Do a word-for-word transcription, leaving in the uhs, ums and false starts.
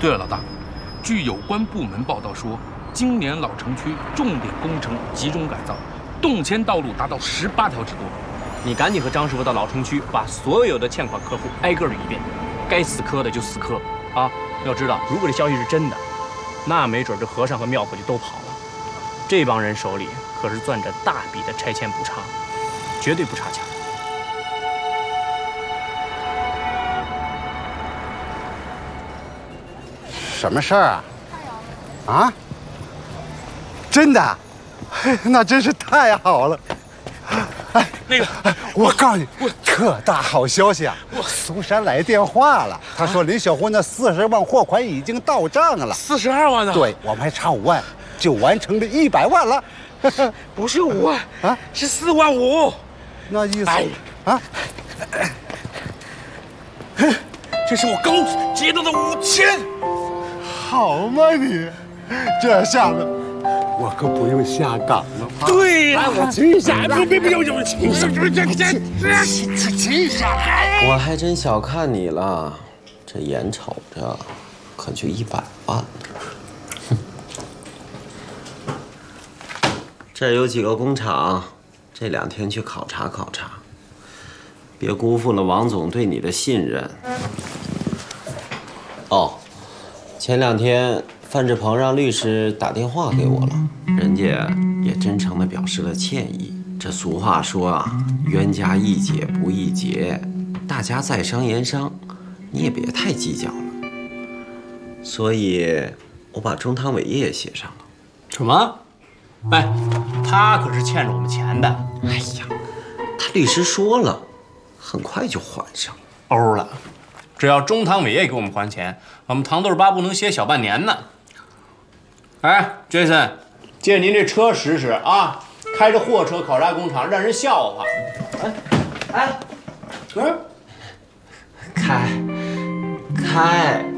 对了，老大，据有关部门报道说，今年老城区重点工程集中改造，动迁道路达到十八条之多。 你赶紧和张师傅到老城区，把所有的欠款客户挨个捋一遍，该死磕的就死磕啊！要知道，如果这消息是真的，那没准这和尚和庙婆就都跑了。这帮人手里可是攥着大笔的拆迁补偿，绝对不差钱。 什么事儿啊？啊？真的？那真是太好了！哎， 那个， 我告诉你，特大好消息啊！苏珊来电话了，他说林小红那四十万货款已经到账了。 四十二万呢？ 对，我们还差五万，就完成这一百万了。 不是五万啊，是四万五。 那意思啊？ 这是我刚接到的五千。 好嘛你，这下子我可不用下岗了。 对呀， 我亲下， 别别别，我亲下，这这这亲下。 我还真小看你了，这眼瞅着可就一百万。哼，这儿有几个工厂，这两天去考察考察，别辜负了王总对你的信任。哦。前两天，范志鹏让律师打电话给我了，人家也真诚地表示了歉意。这俗话说啊，冤家宜解不宜结，大家在商言商，你也别太计较了。所以，我把中堂伟业写上了。 什么？哎，他可是欠着我们钱的。 哎呀，他律师说了，很快就还上。 欧了。只要中堂伟业给我们还钱，我们糖豆八部能歇小半年呢。哎 ，Jason， 借您这车使使啊，开着货车考察工厂，让人笑话。哎，哎，嗯， 开，开。